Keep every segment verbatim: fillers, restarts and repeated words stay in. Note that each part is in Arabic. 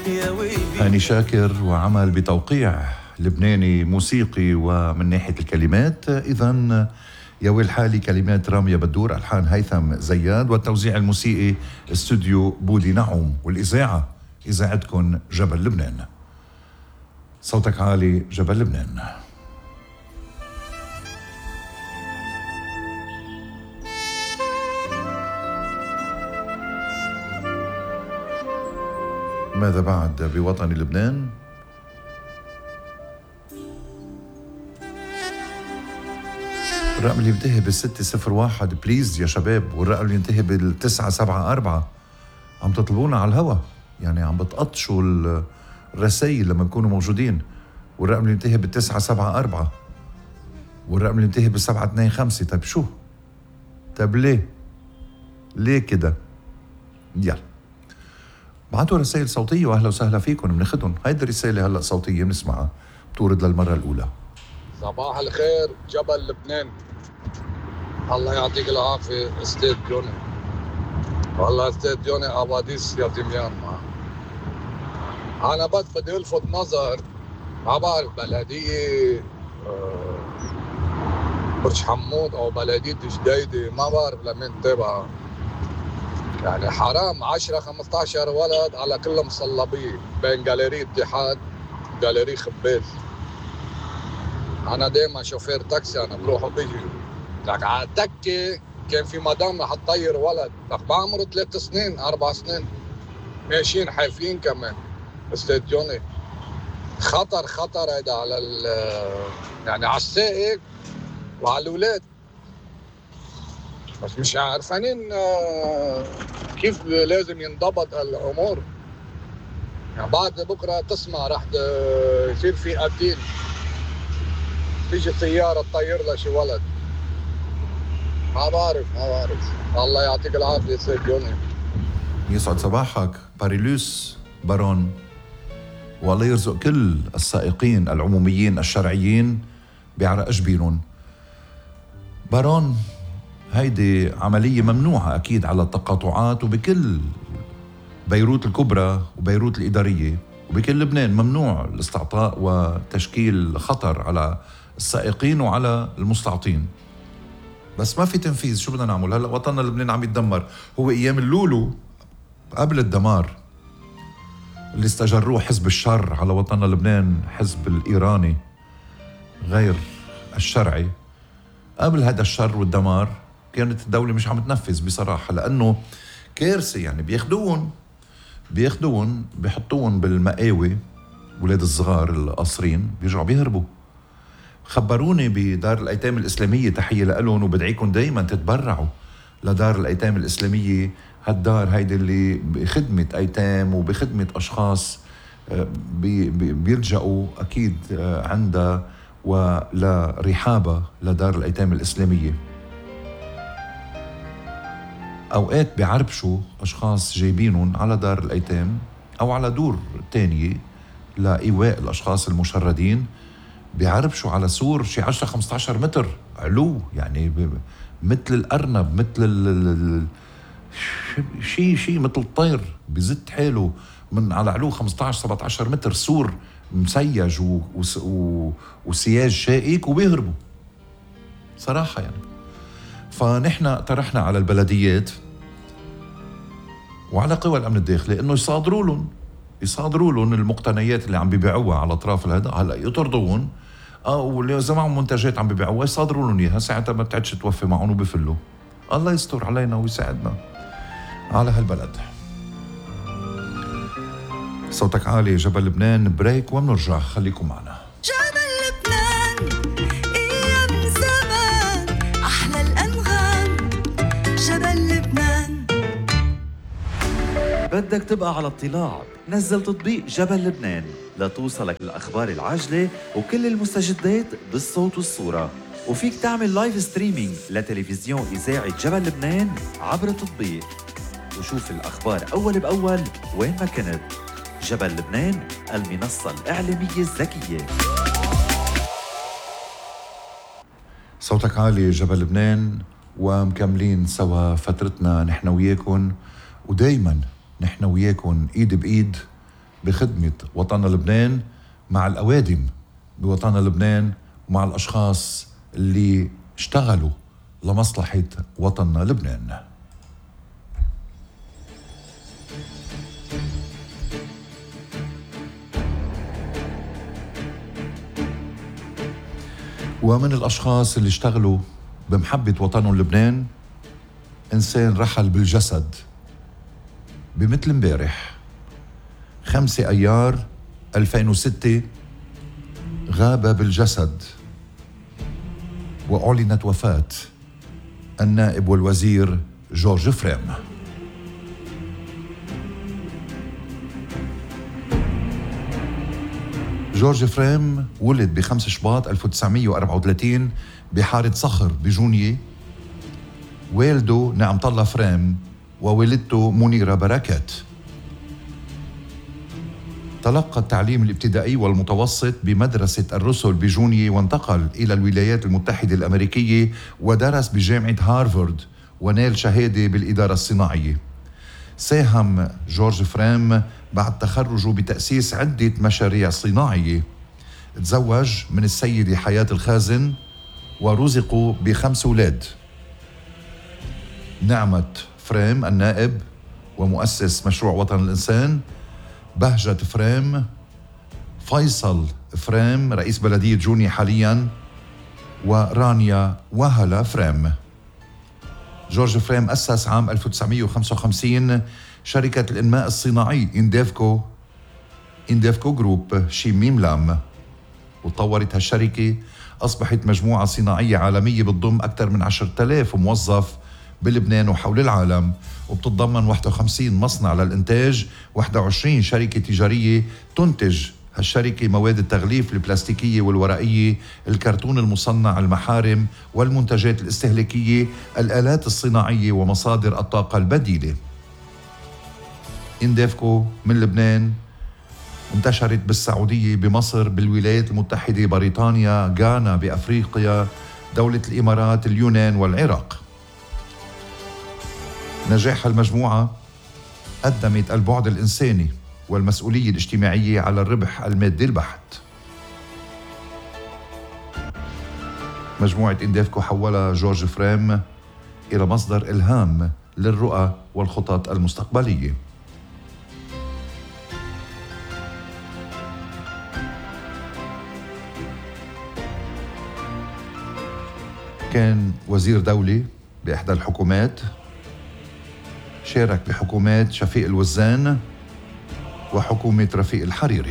هاني شاكر وعمل بتوقيع لبناني موسيقي ومن ناحية الكلمات إذن يا ويل حالي كلمات رامية بدور، ألحان هيثم زياد، والتوزيع الموسيقي استوديو بودي نعوم، والإذاعة إذاعتكم جبل لبنان. صوتك عالي جبل لبنان. ماذا بعد بوطن لبنان؟ الرقم اللي ينتهي بالستة صفر واحد بليز يا شباب، والرقم اللي ينتهي بالتسعة سبعة أربعة عم تطلبونا على الهوا، يعني عم بتقطشوا الرسائل لما بكونوا موجودين. والرقم اللي ينتهي بالتسعة سبعة أربعة، والرقم اللي ينتهي بالسبعة اثنين خمسة. طيب شو؟ طيب ليه؟ ليه كده؟ يلا بعتوا رسائل صوتية وأهلا وسهلا فيكم، بناخدهم. هيدي الرسالة هلأ صوتية بنسمعها، بتورد للمرة الأولى. صباح الخير جبل لبنان، الله يعطيك العافية استاذ جوني. والله استاذ جوني أباديس يا دميان معه. أنا بس بدي ألفت نظر، ما بعرف بلدية برج حمود أو بلدية جديدة، ما بعرف لمين تابعها. يعني حرام عشرة خمسة عشر ولد على كل مصلبية بين جاليري اتحاد جاليري خباز. أنا دايما شوفير تاكسي، أنا بروح وبيجي لك على الدكة كان في مدام رح تطير ولد، لك بعمره ثلاث سنين أربع سنين ماشيين حافين كمان. أستاذ جوني خطر خطر هيدا على ال يعني على السائق وعلى الأولاد، بس مش عارفانين كيف لازم ينضبط الأمور. يعني بعد بكرة تسمع رح يصير في قتيل، تيجي سيارة تطير لها شي ولد، ما بعرف ما بعرف. الله يعطيك العافية سيد جوني. يسعد صباحك باريلوس بارون، والله يرزق كل السائقين العموميين الشرعيين بعرق جبينهم. بارون، هيدي عملية ممنوعة أكيد على التقاطعات، وبكل بيروت الكبرى وبيروت الإدارية وبكل لبنان ممنوع الاستعطاء وتشكيل خطر على السائقين وعلى المستعطين. بس ما في تنفيذ، شو بدنا نعمل؟ هلأ وطننا لبنان عم يتدمر. هو أيام اللولو قبل الدمار اللي استجروه حزب الشر على وطننا لبنان، حزب الإيراني غير الشرعي، قبل هذا الشر والدمار كانت الدولة مش عم تنفذ بصراحة، لأنه كارثة. يعني بياخدون بياخدون بيحطون بالمقاوي، ولاد الصغار القاصرين بيرجعوا بيهربوا. خبروني بدار الأيتام الإسلامية، تحية لألون، وبدعيكم دايما تتبرعوا لدار الأيتام الإسلامية. هالدار هيدي اللي بخدمة أيتام وبخدمة أشخاص بي بي بيلجأوا أكيد عندها ولا رحابة لدار الأيتام الإسلامية. أوقات بيعربشوا أشخاص جايبينهم على دار الأيتام أو على دور تانية لإيواء الأشخاص المشردين، بيعربشوا على سور شي عشرة خمسة عشر متر علو، يعني مثل الأرنب، مثل ال شي شي مثل الطير، بيزت حاله من على علو خمسة عشر سبعة عشر متر، سور مسيج و... و... وسياج شائك، وبيهربوا صراحة. يعني فنحن طرحنا على البلديات وعلى قوى الأمن الداخلي إنه يصادروا لهم يصادروا لهم المقتنيات اللي عم بيبيعوها على أطراف الهدى، هلا يطردوهم، أو اللي إذا معهم منتجات عم بيبيعوها يصادروا لهم إياها، ساعتها ما بتعدش توفي معهم وبفلوا. الله يستر علينا ويساعدنا على هالبلد. صوتك عالي جبل لبنان، بريك ومنرجع، خليكم معنا. جبل لبنان ايام زمان، احلى الانغام جبل لبنان. بدك تبقى على اطلاع؟ نزل تطبيق جبل لبنان لتوصلك الأخبار العاجلة وكل المستجدات بالصوت والصورة، وفيك تعمل لايف ستريمينج لتلفزيون إذاعة جبل لبنان عبر التطبيق، وشوف الأخبار أول بأول وين ما كنت. جبل لبنان، المنصة الإعلامية الذكية. صوتك عالي جبل لبنان، ومكملين سوا فترتنا نحن وياكن، ودايما نحن وياكن ايد بايد بخدمة وطننا لبنان مع الأوادم بوطننا لبنان ومع الأشخاص اللي اشتغلوا لمصلحة وطننا لبنان. ومن الأشخاص اللي اشتغلوا بمحبة وطنهم لبنان إنسان رحل بالجسد بمثل امبارح خمسة أيار ألفين وستة، غاب بالجسد وأعلنت وفاة النائب والوزير جورج فريم. جورج فريم ولد بخمسة شباط ألف وتسعمية وأربعة وثلاثين بحارة صخر بجونية. والده نعمت الله فريم ووالدته منيرة بركات. تلقى التعليم الابتدائي والمتوسط بمدرسة الرسل بجونية، وانتقل إلى الولايات المتحدة الأمريكية ودرس بجامعة هارفارد ونال شهادة بالإدارة الصناعية. ساهم جورج فريم بعد تخرجه بتأسيس عدة مشاريع صناعية. تزوج من السيدة حياة الخازن ورزقوا بخمس أولاد: نعمة فريم النائب ومؤسس مشروع وطن الإنسان، بهجة فريم، فيصل فريم رئيس بلدية جوني حاليا، ورانيا وهلا فريم. جورج فريم أسس عام ألف وتسعمية وخمسة وخمسين شركة الإنماء الصناعي إنديفكو إنديفكو جروب شيميم لام، وطورت هالشركة أصبحت مجموعة صناعية عالمية بتضم أكثر من عشرة آلاف موظف بلبنان وحول العالم، وبتتضمن واحد وخمسين مصنع للإنتاج، واحد وعشرين شركة تجارية تنتج هالشركة مواد التغليف البلاستيكية والورقية، الكرتون المصنع، المحارم والمنتجات الاستهلاكية، الآلات الصناعية ومصادر الطاقة البديلة. إنديفكو من لبنان انتشرت بالسعودية، بمصر، بالولايات المتحدة، بريطانيا، غانا، بأفريقيا، دولة الإمارات، اليونان والعراق. نجاح المجموعة قدمت البعد الإنساني والمسؤولية الاجتماعية على الربح المادي البحت. مجموعة إنديفكو حولها جورج فريم إلى مصدر إلهام للرؤى والخطط المستقبلية. كان وزير دولي بإحدى الحكومات، شارك بحكومات شفيق الوزان وحكومة رفيق الحريري.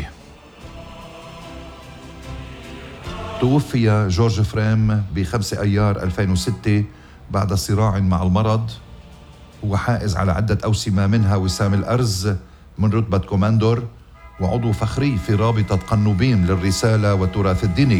توفي جورج فريم بخمسة أيار ألفين وستة بعد صراع مع المرض. هو حائز على عدة أوسمة، منها وسام الأرز من رتبة كوماندور، وعضو فخري في رابطة قنوبين للرسالة والتراث الديني.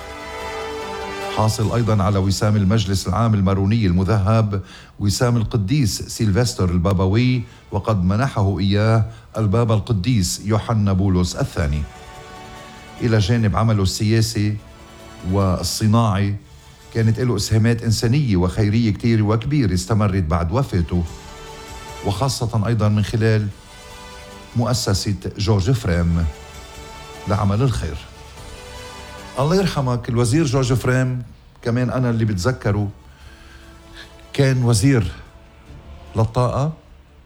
حاصل أيضا على وسام المجلس العام الماروني المذهب، وسام القديس سيلفستر البابوي، وقد منحه إياه البابا القديس يوحنا بولس الثاني. إلى جانب عمله السياسي والصناعي كانت له إسهامات إنسانية وخيرية كتير وكبيرة استمرت بعد وفاته، وخاصة أيضا من خلال مؤسسة جورج فريم لعمل الخير. الله يرحمك الوزير جورج فريم، كمان أنا اللي بتذكره كان وزير للطاقة،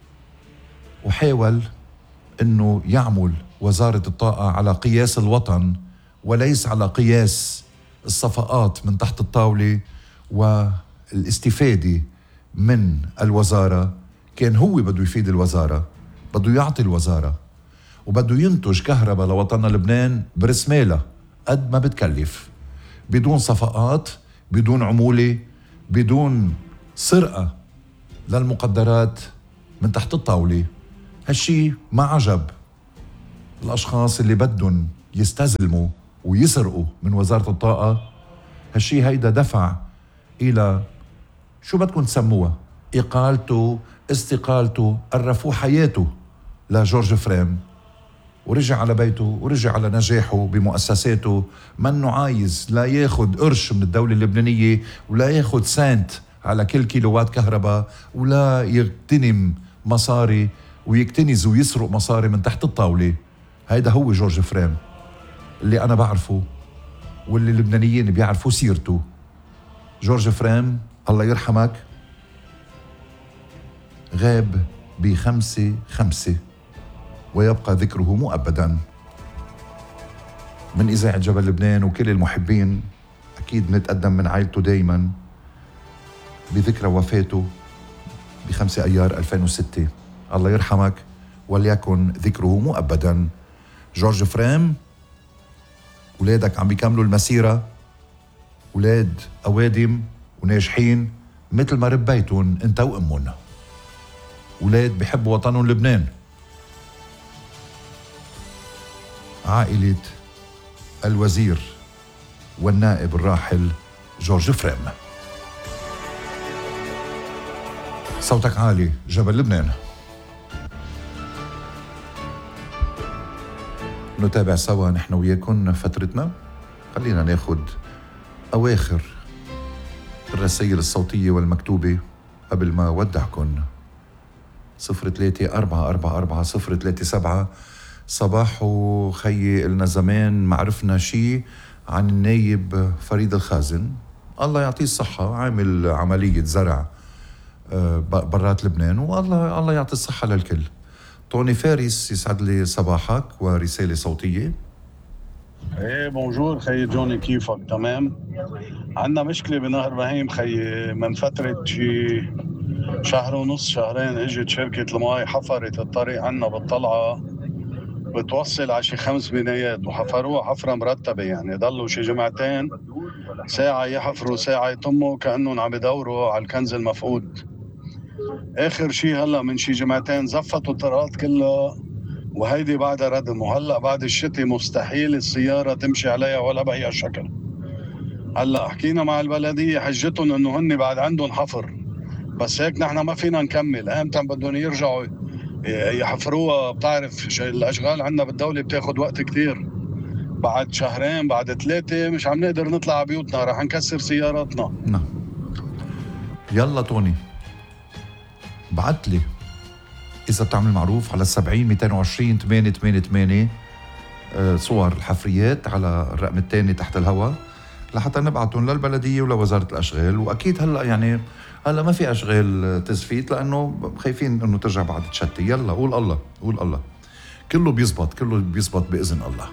وحاول أنه يعمل وزارة الطاقة على قياس الوطن وليس على قياس الصفقات من تحت الطاولة والاستفادة من الوزارة. كان هو بده يفيد الوزارة، بده يعطي الوزارة، وبده ينتج كهرباء لوطننا لبنان برسمالة قد ما بتكلف، بدون صفقات، بدون عمولة، بدون سرقة للمقدرات من تحت الطاولة. هالشي ما عجب الأشخاص اللي بدهم يستزلموا ويسرقوا من وزارة الطاقة. هالشي هيدا دفع إلى شو بدكم تسموها، إقالته، استقالته، قرفوا حياته لجورج فريم، ورجع على بيته ورجع على نجاحه بمؤسساته. منه عايز لا ياخد قرش من الدولة اللبنانية ولا ياخد سنت على كل كيلووات كهرباء، ولا يغتنم مصاري ويكتنز ويسرق مصاري من تحت الطاولة. هيدا هو جورج فريم اللي أنا بعرفه واللي اللبنانيين بيعرفوا سيرته. جورج فريم الله يرحمك غاب بخمسة خمسة ويبقى ذكره مؤبدا من إذاعة جبل لبنان، وكل المحبين أكيد نتقدم من عائلته دايما بذكرى وفاته بخمسة أيار ألفين وستة. الله يرحمك وليكن ذكره مؤبدا. جورج فريم أولادك عم بيكملوا المسيرة، أولاد أوادم وناجحين مثل ما ربيتون أنت وأمون، أولاد بحبوا وطنهم لبنان. عائلة الوزير والنائب الراحل جورج فريم. صوتك عالي جبل لبنان. نتابع سوا نحن وياكم فترتنا. خلينا ناخد أواخر الرسائل الصوتية والمكتوبة قبل ما ودعكم. صفر ثلاثة أربعة أربعة أربعة صفر ثلاثة سبعة. صباحو خيي إلنا زمان ما عرفنا شي عن النايب فريد الخازن، الله يعطيه الصحة، عامل عملية زرع برات لبنان، والله الله يعطي الصحة للكل. طوني فارس يسعد لي صباحك ورسالة صوتية. ايه بونجور خيي جوني، كيفك؟ تمام. عنا مشكلة بنهر بهيم خيي، من فترة شي شهر ونص شهرين اجت شركة الماي حفرت الطريق عنا بالطلعة بتوصل على شي خمس بنايات، وحفروها حفرة مرتبة، يعني ضلوا شي جمعتين ساعة يحفروا ساعة يطموا كأنهم عم يدوروا على الكنز المفقود. اخر شي هلا من شي جمعتين زفتوا الطرقات كلها، وهيدي بعدها ردم، وهلا بعد الشتي مستحيل السيارة تمشي عليها ولا بأي شكل. هلا حكينا مع البلدية، حجتهم انه هن بعد عندهم حفر، بس هيك نحن ما فينا نكمل، امتى بدهم يرجعوا يحفروها؟ بتعرف الاشغال عندنا بالدولة بتاخد وقت كتير، بعد شهرين بعد ثلاثة مش عم نقدر نطلع على بيوتنا، رح نكسر سياراتنا. نعم. يلا توني بعت لي إذا بتعمل معروف على السبعين مئتين وعشرين ثمانية ثمانية ثمانية صور الحفريات على الرقم الثاني تحت الهواء لحتى نبعتهم للبلدية ولوزارة الأشغال. وأكيد هلأ يعني هلأ ما في أشغال تزفيت لأنه خايفين أنه ترجع بعد تشتي. يلا قول الله قول الله، كله بيزبط كله بيزبط بإذن الله.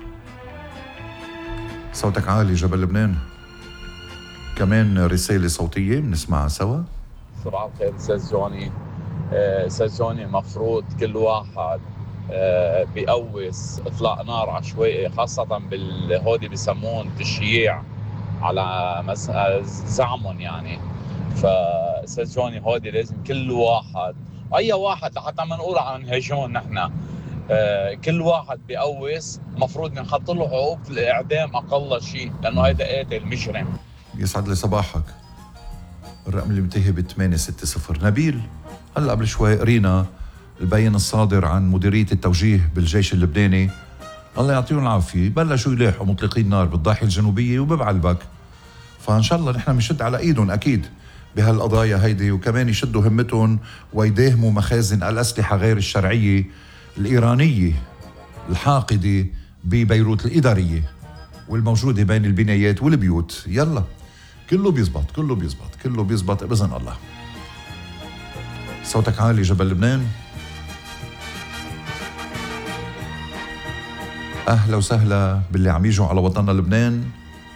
صوتك عالي جبل لبنان. كمان رسالة صوتية بنسمعها سوا. صباح الخير أستاذ جوني. أستاذ جوني مفروض كل واحد بيقوس إطلاق نار عشوائي، خاصة بالهودي بيسمون تشييع على زعمهم يعني. فأستاذ جوني هودي لازم كل واحد، أي واحد لحتى ما نقول عن هجون نحن، كل واحد بيقوس مفروض نحط له عقوبة الإعدام أقل شيء، لأنه هيدا قاتل مجرم. يسعد لي صباحك. الرقم اللي منتهي ب ثمانية ستة صفر. نبيل، هلا قبل شوي قرينا البيان الصادر عن مديرية التوجيه بالجيش اللبناني، الله يعطيهم العافية، بلشوا يلاحوا مطلقين نار بالضاحية الجنوبية وببعلبك. فإن شاء الله نحن بنشد على إيدهم أكيد بهالقضايا هيدي، وكمان يشدوا همتهم ويداهموا مخازن الأسلحة غير الشرعية الإيرانية الحاقدة ببيروت الإدارية والموجودة بين البنايات والبيوت. يلا كله بيزبط كله بيزبط كله بيزبط بإذن الله. صوتك عالي جبل لبنان. أهلا وسهلا باللي عم يجوا على وطننا لبنان.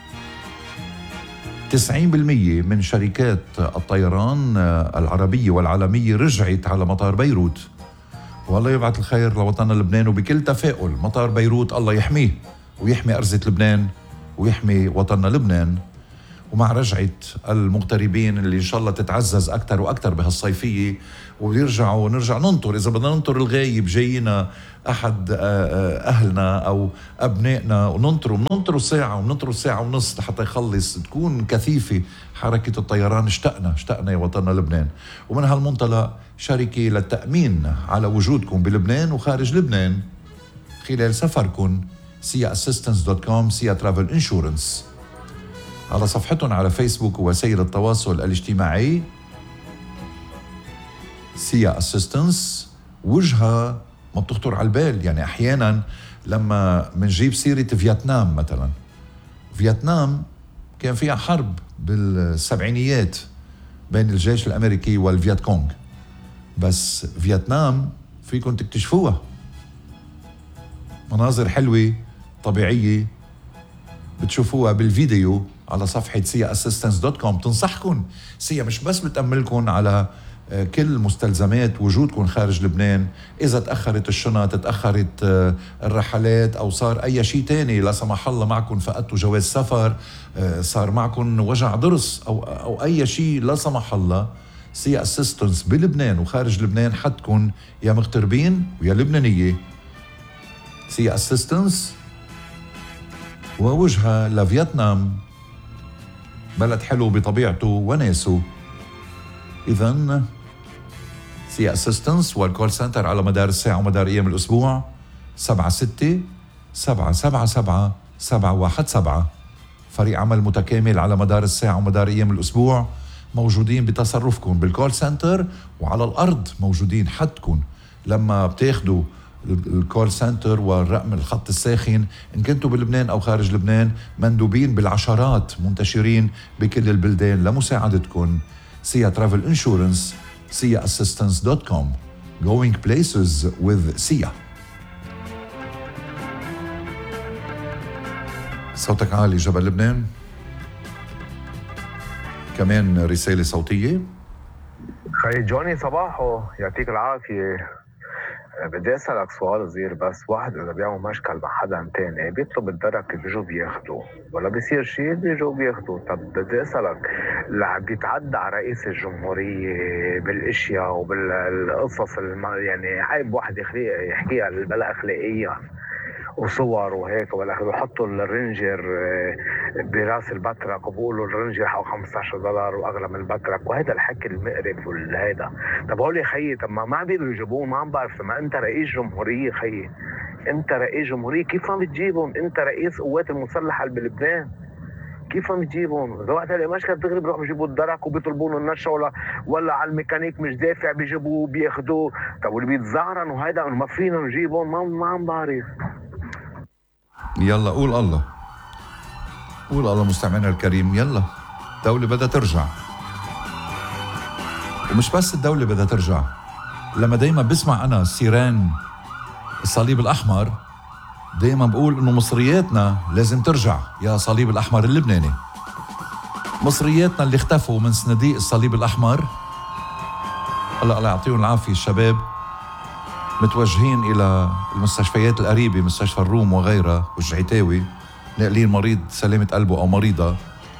تسعين بالمية من شركات الطيران العربية والعالمية رجعت على مطار بيروت، والله يبعث الخير لوطننا لبنان. وبكل تفاؤل مطار بيروت الله يحميه ويحمي أرزة لبنان ويحمي وطننا لبنان. ومع رجعة المغتربين اللي إن شاء الله تتعزز أكتر وأكتر بهالصيفية ويرجعوا ونرجع ننطر، إذا بدنا ننطر الغايب جاينا أحد أهلنا أو أبنائنا وننطروا مننطروا ساعة وننطروا ساعة ونص لحتى يخلص تكون كثيفة حركة الطيران. اشتقنا اشتقنا يا وطننا لبنان. ومن هالمنطلق شركة للتأمين على وجودكم بلبنان وخارج لبنان خلال سفركم سيا أسيستنس دوت كوم سيا ترافل إنشورنس. على صفحتهم على فيسبوك ووسائل التواصل الاجتماعي سيا أسيستنس، وجهة ما بتخطر على البال. يعني أحيانا لما منجيب سيرة فيتنام مثلا، فيتنام كان فيها حرب بالسبعينيات بين الجيش الأمريكي والفيت كونغ، بس فيتنام فيكم تكتشفوها، مناظر حلوة طبيعية بتشوفوها بالفيديو على صفحة سيا أسيستنس دوت كوم. تنصحكم سيا مش بس بتأملكم على كل مستلزمات وجودكم خارج لبنان، إذا تأخرت الشنط، تأخرت الرحلات، أو صار أي شيء تاني لا سمح الله معكم، فقدتوا جواز سفر، صار معكم وجع ضرس، أو, أو أي شيء لا سمح الله، سيا أسيستنس بلبنان وخارج لبنان حدكم يا مغتربين ويا لبنانية. سيا أسيستنس ووجهة لفيتنام، بلد حلو بطبيعته وناسه. إذن سيا أسيستنس والكول سنتر على مدار الساعة ومدار أيام الأسبوع سبعة ستة سبعة سبعة سبعة سبعة واحد سبعة. فريق عمل متكامل على مدار الساعة ومدار أيام الأسبوع، موجودين بتصرفكم بالكول سنتر وعلى الأرض، موجودين حدكم لما بتاخدوا الكول سنتر والرقم الخط الساخن. إن كنتوا بلبنان أو خارج لبنان، مندوبين بالعشرات منتشرين بكل البلدان لمساعدتكم. سيا ترافل انشورنس، سيا أسيستنس دوت كوم. Going places with سيا. صوتك عالي جبل لبنان. كمان رسالة صوتية. خي جوني صباحو، يعطيك العافية. بدي أسألك سؤال صغير بس. واحد إذا بيعمل مشكل مع حدا تاني بيطلب الدرك بيجوا بياخدوا، ولا بيصير شيء بيجوا بياخدوا. طب بدي أسألك، اللي بيتعدى على رئيس الجمهورية بالاشياء وبالقصص الم... يعني عيب واحد يحكيها بلا أخلاقية وصور وهيك ولا ويحطوا الرنجر براس البترك وبقولوا الرنجر حق خمسة عشر دولار واغلى من البترك، وهذا الحكي المقرف والهيدا. طب هولي خيي، طب ما ما عم بيقدروا يجيبوه، ما عم بعرف. ما انت رئيس جمهوريه خيي، انت رئيس جمهوريه، كيف عم بتجيبهم؟ انت رئيس قوات المسلحه بلبنان، كيف عم تجيبهم؟ اذا وقت المشكله دغري بيروحوا بيجيبوا الدرك وبيطلبوا له النشا، ولا ولا على الميكانيك مش دافع بيجيبوه بياخذوه. طب واللي بيتزعرن وهيدا ما فينا نجيبهم، ما ما عم بعرف. يلا قول الله، قول الله مستمعنا الكريم. يلا الدولة بدها ترجع، ومش بس الدولة بدها ترجع. لما دايما بسمع أنا سيران الصليب الأحمر، دايما بقول إنه مصرياتنا لازم ترجع يا صليب الأحمر اللبناني. مصرياتنا اللي اختفوا من صناديق الصليب الأحمر، هلا الله يعطيهم العافية الشباب، متوجهين إلى المستشفيات القريبة، مستشفى الروم وغيرها والجعيتاوي، ناقلين مريض سلامة قلبه أو مريضة.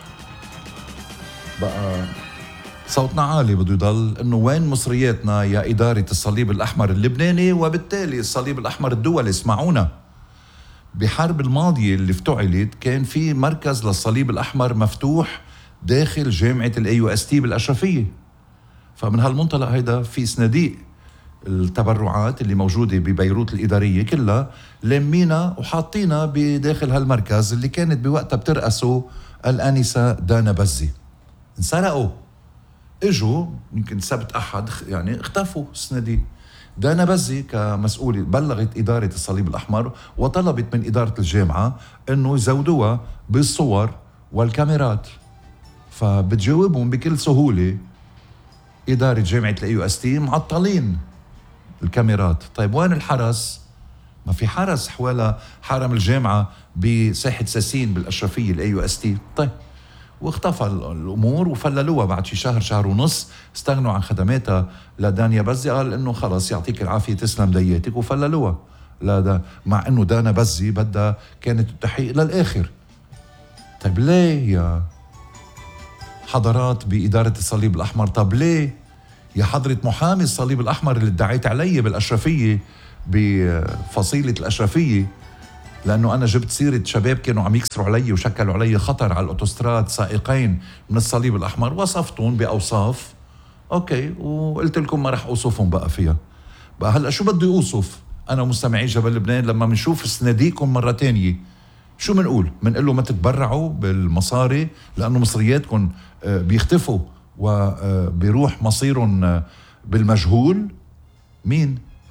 بقى صوتنا عالي بده يضل إنه وين مصرياتنا يا إدارة الصليب الأحمر اللبناني وبالتالي الصليب الأحمر الدولي. اسمعونا، بحرب الماضية اللي افتعلت كان في مركز للصليب الأحمر مفتوح داخل جامعة الاي يو اس تي بالأشرفية. فمن هالمنطلق هيدا في صناديق التبرعات اللي موجودة ببيروت الإدارية كلها لمينا وحاطينا بداخل هالمركز اللي كانت بوقتها بترأسه الآنسة دانا بزي. انسرقوا، اجوا يمكن سبت أحد يعني اختفوا الصناديق. دانا بزي كمسؤولة بلغت إدارة الصليب الأحمر وطلبت من إدارة الجامعة إنه يزودوها بالصور والكاميرات، فبتجاوبهم بكل سهولة إدارة جامعة الاي يو اس تي معطلين الكاميرات. طيب وين الحرس؟ ما في حرس حول حرم الجامعة بساحة ساسين بالأشرفية الاي يو اس تي. طيب واختفى الأمور وفللوها بعد شي شهر شهر ونص، استغنوا عن خدماتها لدانيا بزي، قال إنه خلص يعطيك العافية تسلم دياتك وفللوها. لا ده مع إنه دانا بزي بدها كانت التحقيق للآخر. طيب ليه يا حضرات بإدارة الصليب الأحمر؟ طب ليه يا حضرة محامي الصليب الأحمر اللي ادعيت علي بالأشرفية بفصيلة الأشرفية، لأنه أنا جبت سيرة شباب كانوا عم يكسروا علي وشكلوا علي خطر على الأوتوستراد، سائقين من الصليب الأحمر، وصفتهم بأوصاف أوكي وقلت لكم ما رح أوصفهم بقى فيها. بقى هلأ شو بدي أوصف أنا مستمعي جبل لبنان لما منشوف صناديقكم مرة تانية؟ شو منقول؟ منقول له ما تتبرعوا بالمصاري لأنه مصرياتكم بيختفوا وبيروح مصيرهم بالمجهول؟ مين؟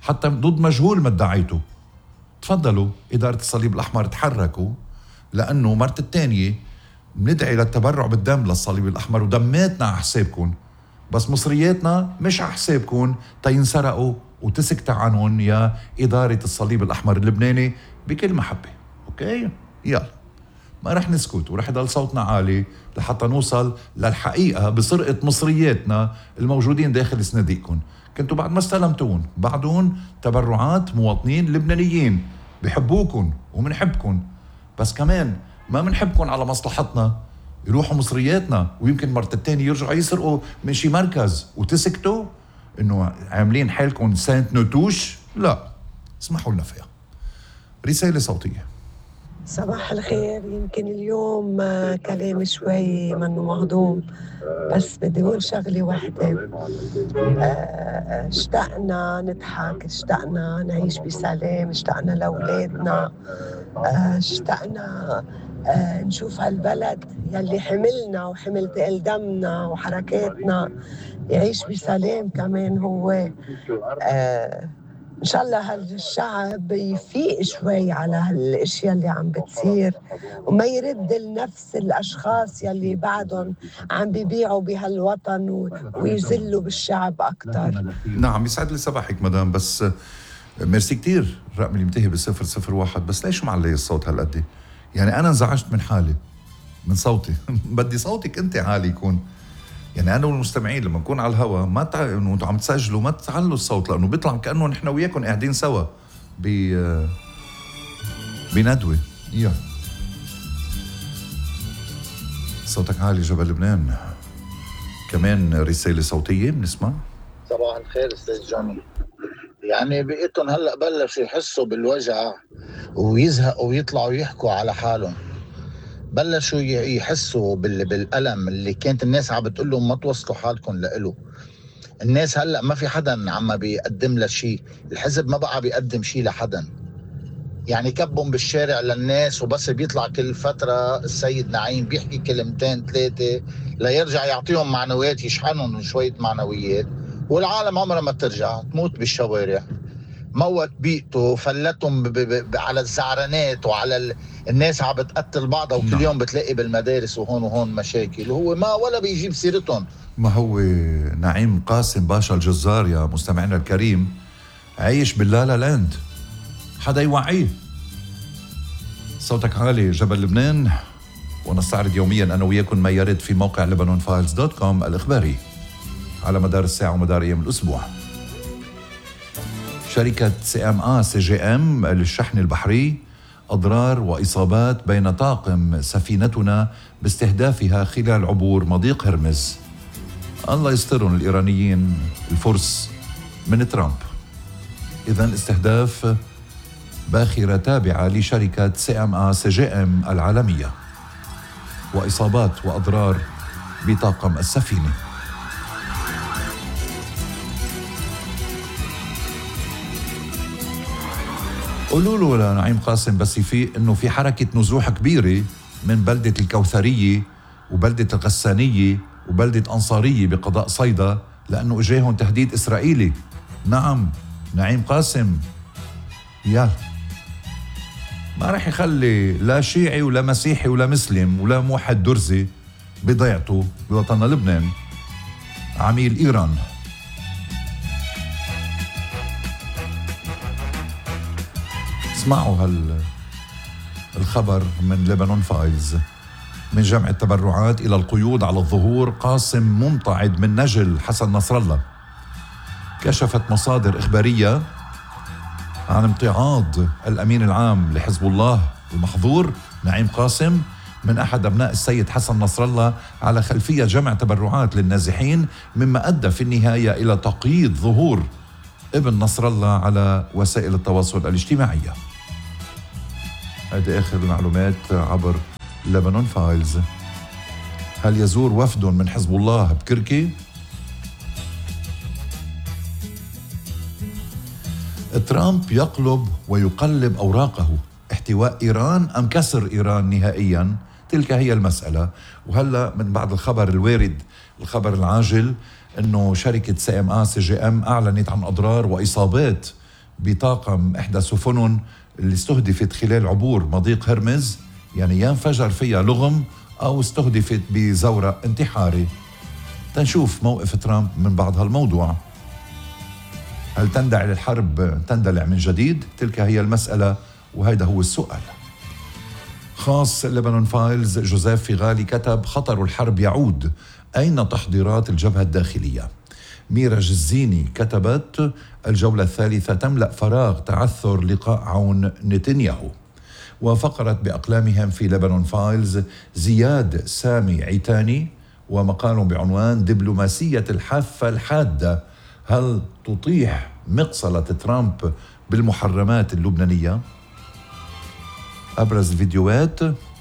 حتى ضد مجهول ما ادعيته. تفضلوا إدارة الصليب الأحمر تحركوا، لأنه مرت الثانية بندعي للتبرع بالدم للصليب الأحمر ودماتنا على حسابكم، بس مصرياتنا مش على حسابكم تينسرقوا وتسكت عنهم يا إدارة الصليب الأحمر اللبناني بكل محبة. أوكي؟ يلا ما رح نسكت ورح يضل صوتنا عالي لحتى نوصل للحقيقة بسرقة مصرياتنا الموجودين داخل صناديقكم. كنتوا بعد ما استلمتون بعدون تبرعات مواطنين لبنانيين بحبوكم ومنحبكم، بس كمان ما منحبكم على مصلحتنا يروحوا مصرياتنا ويمكن مرة التاني يرجعوا يسرقوا من شي مركز وتسكتوا انه عاملين حالكم سانت نوتوش. لا، اسمحوا لنا فيها. رسالة صوتية. صباح الخير. يمكن اليوم كلامي شوي منه مهضوم، بس بدي أقول شغلة واحدة. اشتقنا نضحك، اشتقنا نعيش بسلام، اشتقنا لأولادنا، اشتقنا نشوف هالبلد يلي حملنا وحمل تقل دمنا وحركاتنا يعيش بسلام كمان هو. إن شاء الله هالشعب يفيق شوي على هالاشياء اللي عم بتصير وما يرد لنفس الاشخاص يلي بعدهم عم بيبيعوا بهالوطن ويذلوا بالشعب اكثر. نعم، يسعد لي صباحك مدام، بس ميرسي كتير. الرقم اللي منتهي بصفر صفر واحد، بس ليش معلي الصوت هالقد؟ يعني انا انزعجت من حالي من صوتي. بدي صوتك انت عالي يكون. يعني انا والمستمعين لما نكون على الهواء ما تع... انتوا عم تسجلوا ما تعلوا الصوت، لانه بيطلع كانه نحن وياكم قاعدين سوا ب بندوه. يا صوتك عالي جبل لبنان. كمان رساله صوتيه بنسمع. صباح الخير استاذ جوني. يعني بقيتهم هلا بلشوا يحسوا بالوجع ويزهقوا ويطلعوا يحكوا على حالهم، بلشوا يحسوا بالألم اللي كانت الناس عم بتقول لهم ما توصلوا حالكم لإله. الناس هلأ ما في حدا عم بيقدم له شيء، الحزب ما بقى بيقدم شيء لحدا، يعني كبهم بالشارع للناس وبس بيطلع كل فترة السيد نعيم بيحكي كلمتين ثلاثة ليرجع يعطيهم معنويات، يشحنهم شوية معنويات، والعالم عمرها ما ترجع، تموت بالشوارع. موت بيئته، فلتهم ب ب ب على الزعرانات وعلى ال... الناس عم بتقتل بعضها، وكل يوم بتلاقي بالمدارس وهون وهون مشاكل، وهو ما ولا بيجيب سيرتهم. ما هو نعيم قاسم باشا الجزار يا مستمعنا الكريم عايش باللالا لاند، حدا يوعيه. صوتك عالي جبل لبنان، ونستعرض يوميا أنا وياكم ما يرد في موقع لبنان فايلز دوت كوم الإخباري على مدار الساعة ومدار أيام الأسبوع. شركة سي ام آ سي جي ام للشحن البحري: أضرار وإصابات بين طاقم سفينتنا باستهدافها خلال عبور مضيق هرمز. الله يسترهم الإيرانيين الفرس من ترامب. إذن استهداف باخرة تابعة لشركة سي ام آ سي جي ام العالمية، وإصابات وأضرار بطاقم السفينة. قولوا له لنعيم قاسم بس يفيق انه في حركة نزوح كبيرة من بلدة الكوثرية وبلدة الغسانية وبلدة أنصارية بقضاء صيدا، لأنه اجاهم تهديد إسرائيلي. نعم نعيم قاسم، يلا ما رح يخلي لا شيعي ولا مسيحي ولا مسلم ولا موحد درزي بضيعته بوطننا لبنان عميل إيران. اسمعوا هال الخبر من لبنان فايلز: من جمع التبرعات إلى القيود على الظهور، قاسم ممتعض من نجل حسن نصر الله. كشفت مصادر إخبارية عن امتعاض الأمين العام لحزب الله المحظور نعيم قاسم من أحد أبناء السيد حسن نصر الله على خلفية جمع تبرعات للنازحين، مما أدى في النهاية إلى تقييد ظهور ابن نصر الله على وسائل التواصل الاجتماعية. هذه آخر المعلومات عبر لبنان فايلز. هل يزور وفد من حزب الله بكركي؟ ترامب يقلب ويقلب أوراقه: احتواء إيران أم كسر إيران نهائيا؟ تلك هي المسألة. وهلأ من بعد الخبر الوارد، الخبر العاجل، أنه شركة سي ام آ سي جي ام أعلنت عن أضرار وإصابات بطاقم إحدى سفنهم اللي استهدفت خلال عبور مضيق هرمز، يعني يا انفجر فيها لغم أو استهدفت بزورق انتحاري. تنشوف موقف ترامب من بعض هالموضوع. هل تندلع الحرب تندلع من جديد؟ تلك هي المسألة وهذا هو السؤال. خاص لبنان فايلز جوزيف فيغالي كتب: خطر الحرب يعود، أين تحضيرات الجبهة الداخلية؟ ميرا جزيني كتبت: الجولة الثالثة تملأ فراغ تعثر لقاء عون نتنياهو. وفقرت بأقلامهم في لبنان فايلز زياد سامي عيتاني ومقال بعنوان: دبلوماسية الحافة الحادة، هل تطيح مقصلة ترامب بالمحرمات اللبنانية؟ أبرز الفيديوهات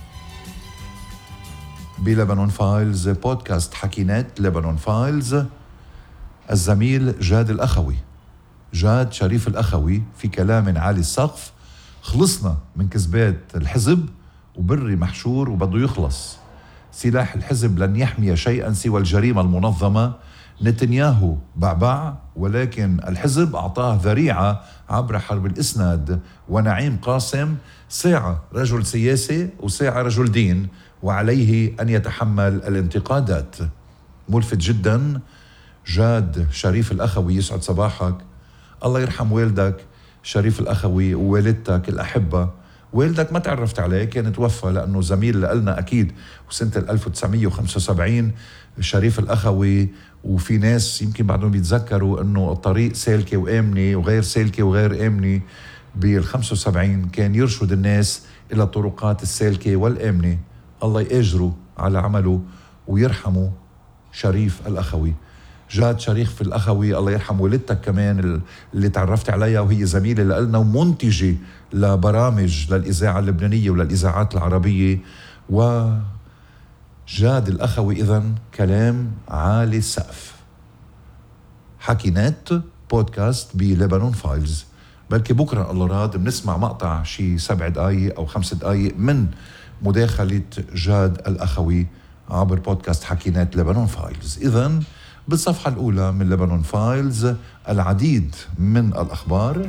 بلبنان فايلز بودكاست حكينات لبنان فايلز. الزميل جاد الأخوي، جاد شريف الأخوي، في كلام عالي السقف: خلصنا من كذبات الحزب وبري محشور وبده يخلص. سلاح الحزب لن يحمي شيئا سوى الجريمة المنظمة. نتنياهو بعبع ولكن الحزب أعطاه ذريعة عبر حرب الإسناد. ونعيم قاسم: ساعة رجل سياسي وساعة رجل دين وعليه أن يتحمل الانتقادات. ملفت جدا. جاد شريف الأخوي، يسعد صباحك. الله يرحم والدك شريف الأخوي ووالدتك الأحبة. والدك ما تعرفت عليه، كان توفى لأنه زميل لنا أكيد، وسنة ألف وتسعمية وخمسة وسبعين شريف الأخوي. وفي ناس يمكن بعدهم يتذكروا أنه الطريق سالكة وآمنة وغير سالكة وغير آمنة. بالخمسة وسبعين كان يرشد الناس إلى الطرقات السالكة والآمنة. الله يأجره على عمله ويرحمه شريف الأخوي. جاد شريف الأخوي، الله يرحم والدتك كمان اللي تعرفت عليها وهي زميلة لنا ومنتجة لبرامج للإذاعة اللبنانية وللإذاعات العربية. وجاد الأخوي إذن كلام عالي السقف. حكينات بودكاست بلبنان فايلز. بلكي بكرة الله راد بنسمع مقطع شي سبع دقايق أو خمس دقايق من مداخلة جاد الأخوي عبر بودكاست حكينات لبنان فايلز. إذن بالصفحة الأولى من لبنان فايلز العديد من الأخبار.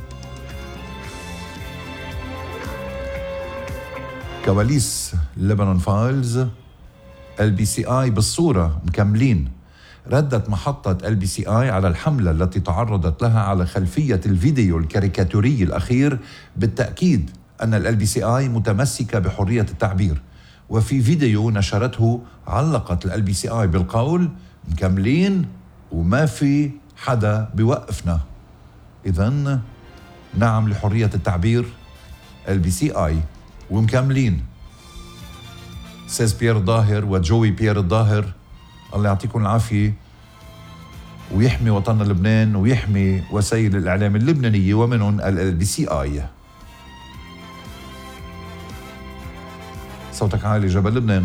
كواليس لبنان فايلز. ال بي سي آي بالصورة مكملين. ردت محطة ال بي سي آي على الحملة التي تعرضت لها على خلفية الفيديو الكاريكاتوري الأخير بالتأكيد أن ال بي سي آي متمسكة بحرية التعبير. وفي فيديو نشرته علقت ال بي سي آي بالقول: مكملين وما في حدا بيوقفنا. إذن نعم لحرية التعبير ال بي سي آي ومكملين. سيس بيير الظاهر وجوي بيير الظاهر، الله يعطيكم العافية ويحمي وطننا لبنان ويحمي وسائل الإعلام اللبنانية ومنهم ال بي سي آي. صوتك عالي جبل لبنان.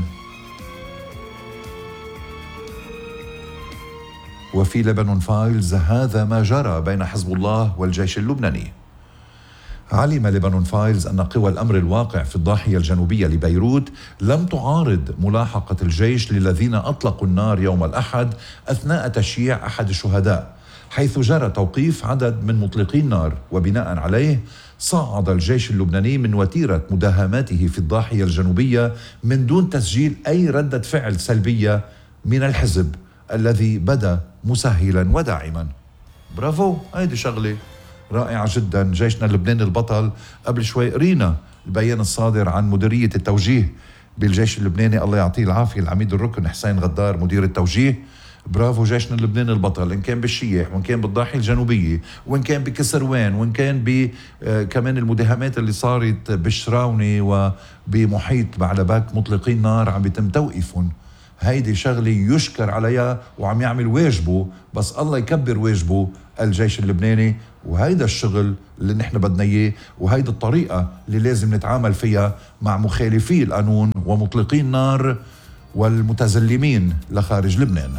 وفي لبنان فايلز هذا ما جرى بين حزب الله والجيش اللبناني. علم لبنان فايلز أن قوى الأمر الواقع في الضاحية الجنوبية لبيروت لم تعارض ملاحقة الجيش للذين أطلقوا النار يوم الأحد أثناء تشييع أحد الشهداء، حيث جرى توقيف عدد من مطلقي النار، وبناء عليه صعد الجيش اللبناني من وتيرة مداهماته في الضاحية الجنوبية من دون تسجيل أي ردة فعل سلبية من الحزب الذي بدا مسهلا وداعما. برافو، هيدي شغلة رائعة جدا. جيشنا اللبناني البطل. قبل شوي قرينا البيان الصادر عن مديرية التوجيه بالجيش اللبناني، الله يعطيه العافية، العميد الركن حسين غدار مدير التوجيه. برافو جيشنا اللبناني البطل، إن كان بالشيح وإن كان بالضاحية الجنوبية وإن كان بكسروان وإن كان ب كمان المداهمات اللي صارت بالشراوني وبمحيط بعلبك مطلقين نار عم يتم توقيفهم. هيدي شغلة يشكر عليها وعم يعمل واجبه، بس الله يكبر واجبه الجيش اللبناني. وهيدا الشغل اللي نحن بدنا اياه، وهيدا الطريقة اللي لازم نتعامل فيها مع مخالفي القانون ومطلقي النار والمتزلمين لخارج لبنان.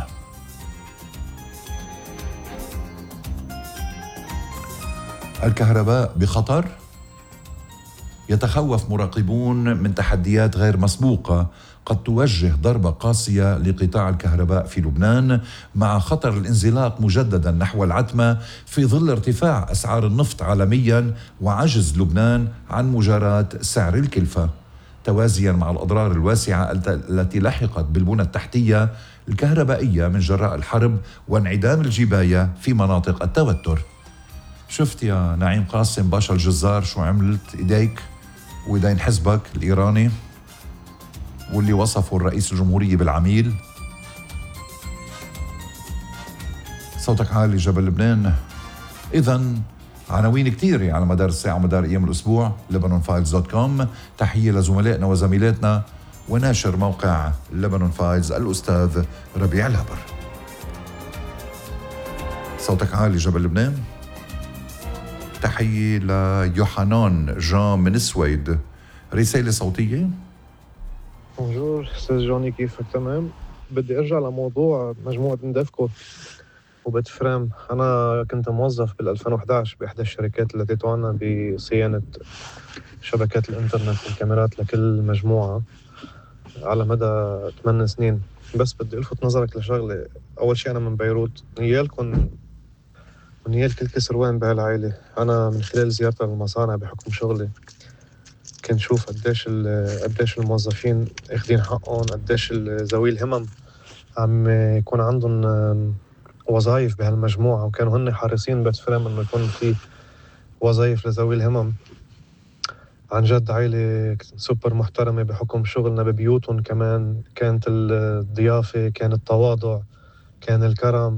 الكهرباء بخطر. يتخوف مراقبون من تحديات غير مسبوقة قد توجه ضربة قاسية لقطاع الكهرباء في لبنان، مع خطر الانزلاق مجددا نحو العتمة في ظل ارتفاع أسعار النفط عالميا وعجز لبنان عن مجاراة سعر الكلفة، توازيا مع الأضرار الواسعة التي لحقت بالبنى التحتية الكهربائية من جراء الحرب وانعدام الجباية في مناطق التوتر. شفت يا نعيم قاسم باشا الجزار شو عملت إيديك وإيدين حزبك الإيراني واللي وصفه الرئيس الجمهورية بالعميل؟ صوتك عالي جبل لبنان. إذن عناوين كتيرة على مدار الساعة ومدار أيام الأسبوع. لبنان فايلز دوت كوم. تحية لزملائنا وزميلاتنا وناشر موقع لبنان فايلز الأستاذ ربيع الهبر. صوتك عالي جبل لبنان. تحية ليوحنان جان من السويد. رسالة صوتية. بونجور استاذ جوني، كيفك؟ تمام. بدي ارجع لموضوع مجموعة اندفكو وبيت فريم. انا كنت موظف بال ألفين وإحدى عشر باحدى الشركات التي تعنى بصيانة شبكات الانترنت والكاميرات لكل مجموعة على مدى ثمان سنين. بس بدي الفت نظرك لشغلة. اول شيء انا من بيروت، نيالكم ونيال كل كسروان بهالعائلة. انا من خلال زيارتي للمصانع بحكم شغلي كنت شوف قديش قديش الموظفين اخذين حقهم، قديش ذوي الهمم عم يكون عندهم وظائف بهالمجموعة، وكانوا هن حريصين بيت فريم انه يكون في وظائف لذوي الهمم. عن جد عائلة سوبر محترمة بحكم شغلنا ببيوتهم. كمان كانت الضيافة، كان التواضع، كان الكرم،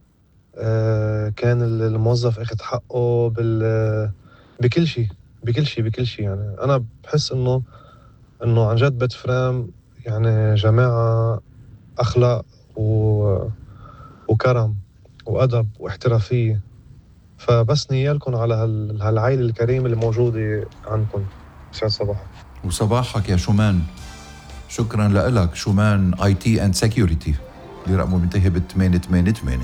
كان الموظف اخذ حقه بال بكل شيء بكل شيء بكل شيء. يعني أنا بحس إنه إنه عن جد بيت فريم يعني جماعة أخلاق و... وكرم وأدب واحترافية. فبس نيالكم على هال... هالعائلة الكريمة اللي موجودة عندكم. سعد صباح. وصباحك يا شومان. شكرا لك شومان اي تي اند سيكيورتي اللي رقمه منتهي ب ثمانية ثمانية ثمانية.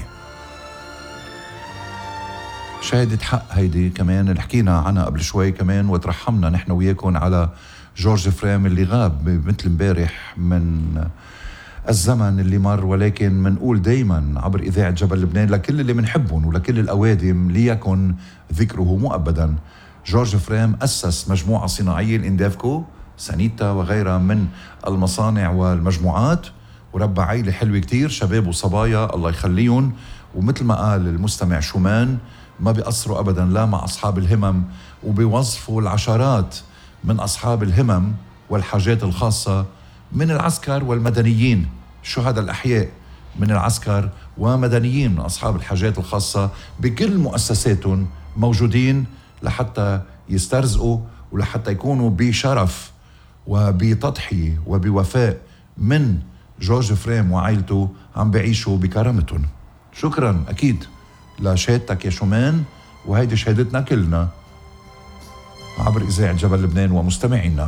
شهادة حق هيدي كمان اللي حكينا عنها قبل شوي كمان، وترحمنا نحن وياكم على جورج فريم اللي غاب مثل مبارح من الزمن اللي مر، ولكن منقول دايما عبر إذاعة جبل لبنان لكل اللي منحبهم ولكل الأوادم ليكن ذكره مؤبدا. جورج فريم أسس مجموعة صناعية الاندافكو، سانيتا وغيرها من المصانع والمجموعات، وربى عائلة حلوة كتير، شباب وصبايا الله يخليهم. ومثل ما قال المستمع شومان ما بيقصروا أبدا لا مع أصحاب الهمم، وبيوظفوا العشرات من أصحاب الهمم والحاجات الخاصة من العسكر والمدنيين، شهداء الأحياء من العسكر ومدنيين من أصحاب الحاجات الخاصة بكل مؤسساتهم موجودين لحتى يسترزقوا ولحتى يكونوا بشرف وبتضحية وبوفاء من جورج فريم وعائلته عم بعيشوا بكرامتهم. شكرا أكيد لشهادتك يا شومان، وهيدي شهادتنا كلنا عبر إذاعة جبل لبنان ومستمعينا.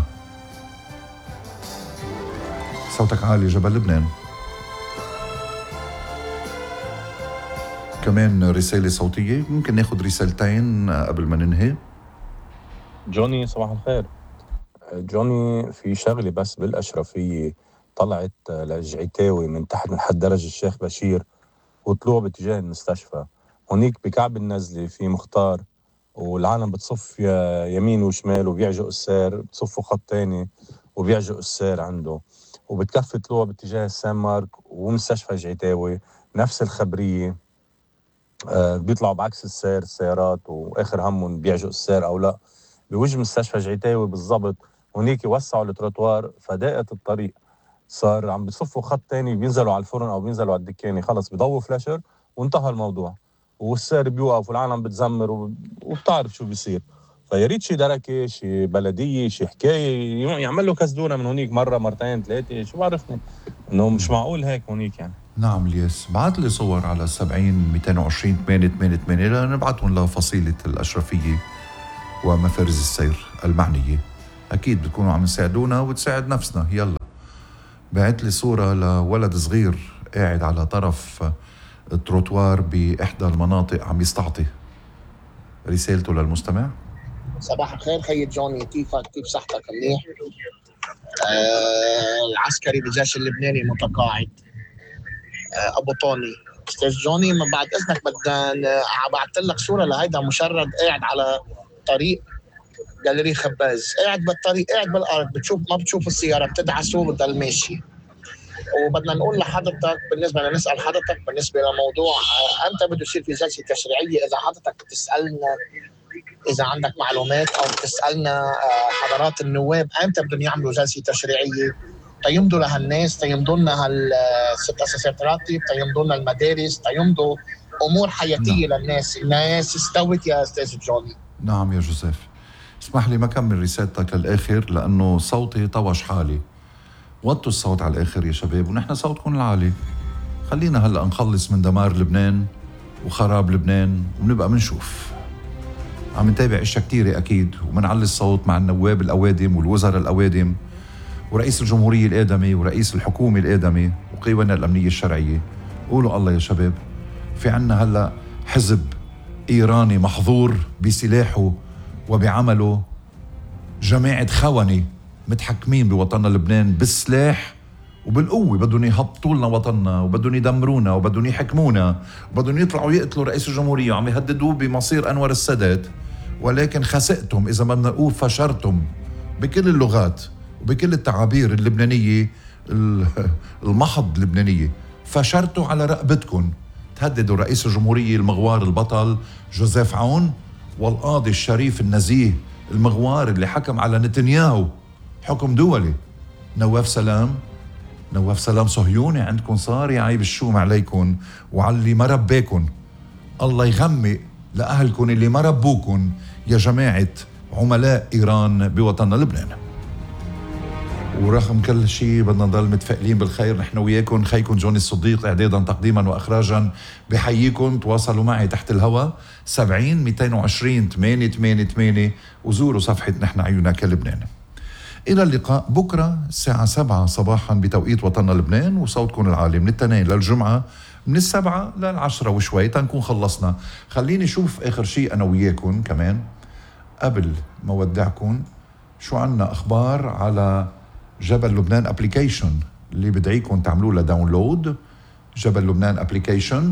صوتك عالي جبل لبنان. كمان رسالة صوتية، ممكن ناخد رسالتين قبل ما ننهي. جوني صباح الخير. جوني في شغلة بس بالأشرفية، طلعت لجعتاوي من تحت من حد درج الشيخ بشير وطلوع باتجاه المستشفى. هونيك بكعب النزلة في مختار والعالم بتصف يمين وشمال وبيعجق السير، بتصفوا خط تاني وبيعجق السير عنده، وبتكفي طلوع باتجاه السان مارك ومستشفى جعتاوي نفس الخبرية. آه بيطلعوا بعكس السير السيارات، واخر همهم بيعجق السير او لا. بوجه مستشفى جعتاوي بالضبط هونيك وسعوا التروتوار فضاقت الطريق، صار عم بيصفوا خط تاني بينزلوا على الفرن او بينزلوا على الدكانه، خلص بيضووا فلاشر وانتهى الموضوع، والسير بيوقف والعالم بتزمر وبتعرف شو بيصير. فياريت شي دركه، شي بلديه، شي حكايه يعمل له كسدوره من هونيك مره مرتين ثلاثه، شو بعرفني انه مش معقول هيك هونيك يعني. نعم الياس، بعت لي صور على سبعين مئتين وعشرين ثمانية ثمانية ثمانية لنبعتهم لفصيله الاشرفيه ومفارز السير المعنيه. اكيد بتكونوا عم تساعدونا وتساعد نفسنا. يلا بعت لي صوره لولد صغير قاعد على طرف التروتوار بإحدى المناطق عم يستعطي. رسالته للمستمع. صباح الخير خي جوني، كيفك؟ كيف صحتك؟ منيح؟ آه العسكري بالجيش اللبناني متقاعد آه ابو طوني. استاذ جوني من بعد اذنك بدنا بعثت لك صوره لهيدا مشرد قاعد على طريق جاليري خباز، قاعد بالطريق قاعد بالارض، بتشوف ما بتشوف السياره، بتدعسه بضل ماشي. وبدنا نقول لحضرتك بالنسبه لنسال حضرتك بالنسبه لموضوع آه امتى بده يصير في جلسه تشريعيه، اذا حضرتك بتسالنا إذا عندك معلومات أو بتسألنا حضرات النواب أمتى بدهم يعملوا جلسة تشريعية تيمضوا لهالناس، تيمضوا لنا هالست أساسات راتب، تيمضوا لنا المدارس، تيمضوا أمور حياتية نعم. للناس. الناس استوت يا أستاذ جوني. نعم يا جوزيف، اسمح لي ما كمل رسالتك للآخر لأنه صوتي طوش حالي. وطوا الصوت على الآخر يا شباب ونحن صوتكم العالي. خلينا هلأ نخلص من دمار لبنان وخراب لبنان ونبقى منشوف. عم نتابع اشياء كتيرة أكيد ومنعلي الصوت مع النواب الأوادم والوزراء الأوادم ورئيس الجمهورية الآدمي ورئيس الحكومة الآدمي وقيونا الأمنية الشرعية. قولوا الله يا شباب، في عنا هلأ حزب إيراني محظور بسلاحه وبعمله، جماعة خونة متحكمين بوطننا لبنان بالسلاح وبالقوة، بدهم يهبطوا لنا وطننا وبدهم يدمرونا وبدهم يحكمونا وبدهم يطلعوا يقتلوا رئيس الجمهورية وعم يهددوا بمصير أنور السادات. ولكن خسئتم إذا بدنا نقول فشرتم بكل اللغات وبكل التعابير اللبنانية المحض لبنانية. فشرتوا على رقبتكم، تهددوا رئيس الجمهورية المغوار البطل جوزيف عون والقاضي الشريف النزيه المغوار اللي حكم على نتنياهو حكم دولي نواف سلام. نواف سلام صهيوني عندكم صار، يا عيب الشوم عليكم وعلى اللي ما رباكم. الله يغمق لأهلكم اللي ما ربوكم يا جماعة عملاء إيران بوطننا لبنان. ورغم كل شيء بدنا نضل متفائلين بالخير نحن وياكم. خيكم جوني الصديق إعدادا تقديما وإخراجا بحييكم. تواصلوا معي تحت الهواء سبعين مئتين وعشرين ثمانية ثمانية ثمانية وزوروا صفحة نحن عيونك لبنان. إلى اللقاء بكرة الساعة سبعة صباحا بتوقيت وطننا لبنان وصوتكم العالي من الاثنين للجمعة من السبعة للعشرة وشوي تنكون خلصنا. خليني شوف آخر شيء أنا وياكم كمان قبل ما ودعكم شو عنا أخبار على جبل لبنان أبليكيشن اللي بدعيكم تعملوا له داونلود. جبل لبنان أبليكيشن،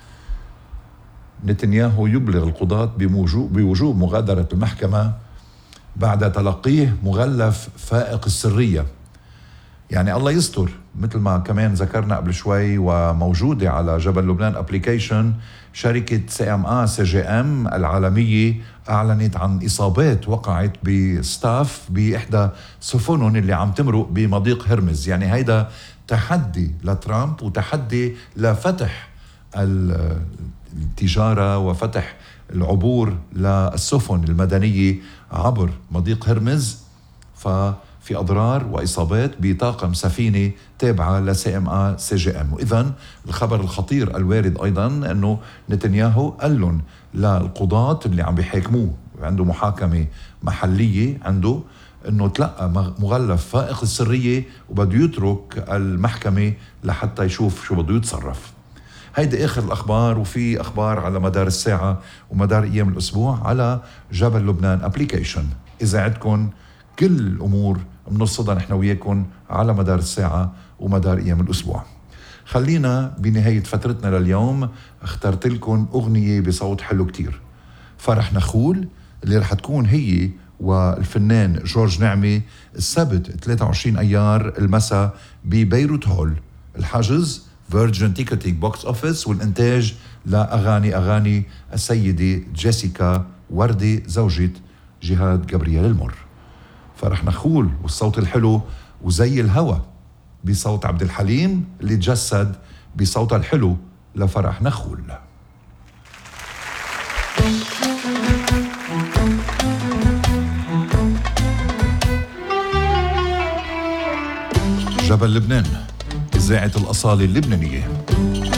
نتنياهو يبلغ القضاة بوجوب مغادرة المحكمة بعد تلقيه مغلف فائق السرية. يعني الله يستر، مثل ما كمان ذكرنا قبل شوي وموجودة على جبل لبنان أبليكيشن، شركة سي ام ا سي جي ام العالمية أعلنت عن إصابات وقعت بستاف بإحدى سفنهم اللي عم تمرق بمضيق هرمز. يعني هيدا تحدي لترامب وتحدي لفتح التجارة وفتح العبور للسفن المدنية عبر مضيق هرمز. ففي أضرار وإصابات بطاقم سفينة تابعة لسي ام ا سي جي ام. وإذن الخبر الخطير الوارد أيضا أنه نتنياهو قال لهم للقضاة اللي عم بيحاكموه عنده محاكمة محلية عنده أنه تلقى مغلف فائق السرية وبده يترك المحكمة لحتى يشوف شو بده يتصرف. هيدي آخر الأخبار، وفي أخبار على مدار الساعة ومدار أيام الأسبوع على جبل لبنان أبليكيشن. إذا عندكم كل الأمور بنرصدها نحن وياكم على مدار الساعة ومدار أيام الأسبوع. خلينا بنهاية فترتنا لليوم اخترت لكم أغنية بصوت حلو كتير، فرح نخول، اللي رح تكون هي والفنان جورج نعمي السبت ثلاثة وعشرين أيار المساء ببيروت هول. الحجز فيرجن تيكتينج بوكس أوفيس، والإنتاج لأغاني أغاني السيدة جيسيكا وردي زوجة جهاد جبريل المر. فرح نخول والصوت الحلو وزي الهوى بصوت عبد الحليم اللي تجسد بصوت الحلو لفرح نخول. جبل لبنان، إذاعة الأصالة اللبنانية.